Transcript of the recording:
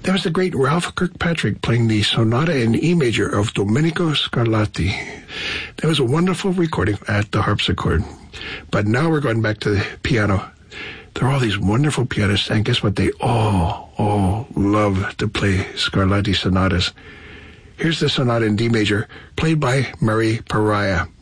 That was the great Ralph Kirkpatrick playing the Sonata in E major of Domenico Scarlatti. That was a wonderful recording at the harpsichord. But now we're going back to the piano. There are all these wonderful pianists, and guess what? They all love to play Scarlatti sonatas. Here's the sonata in D major, played by Murray Pariah.